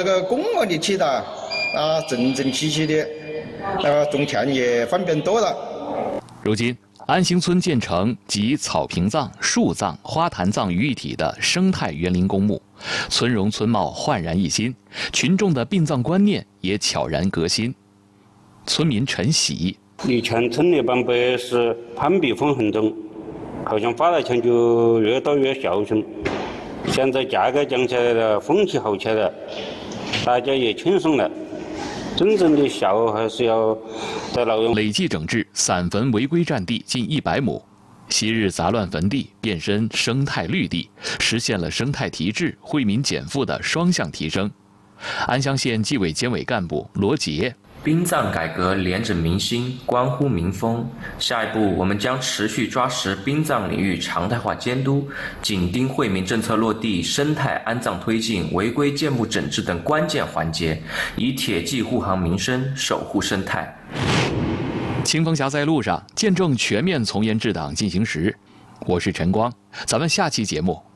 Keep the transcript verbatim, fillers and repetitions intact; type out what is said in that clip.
个公园的起达啊，整整齐齐的，呃，种田也方便多了。 如今，安兴村建成集草坪葬、树葬、花坛葬于一体的生态园林公墓，村容村貌焕然一新，群众的殡葬观念也悄然革新。村民陈喜： 以前村里版本是攀比风很重，好像发了钱就越多越孝顺。现在价格降下来了，风气好起来了，大家也轻松了。真正的孝还是要在老人。 累计整治散坟违规占地近一百亩，昔日杂乱坟地变身生态绿地，实现了生态提质、惠民减负的双向提升。安乡县纪委监委干部罗杰。 殡葬改革连着民心，关乎民风。下一步，我们将持续抓实殡葬领域常态化监督，紧盯惠民政策落地、生态安葬推进、违规建墓整治等关键环节，以铁骑护航民生，守护生态。 清风侠在路上，见证全面从严治党进行时。我是陈光，咱们下期节目